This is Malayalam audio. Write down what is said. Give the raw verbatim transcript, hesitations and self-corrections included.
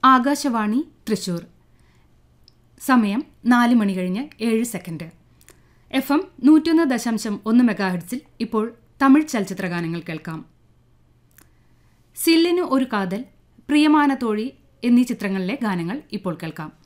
ആകാശവാണി തൃശൂർ. സമയം നാല് മണി കഴിഞ്ഞ് ഏഴ് സെക്കൻഡ്. എഫ് എം നൂറ്റൊന്ന് ദശാംശം ഒന്ന് മെഗാഹെർട്സിൽ ഇപ്പോൾ തമിഴ് ചലച്ചിത്രഗാനങ്ങൾ കേൾക്കാം. സില്ലിന് ഒരു കാതൽ, പ്രിയമാന തോഴി എന്നീ ചിത്രങ്ങളിലെ ഗാനങ്ങൾ ഇപ്പോൾ കേൾക്കാം.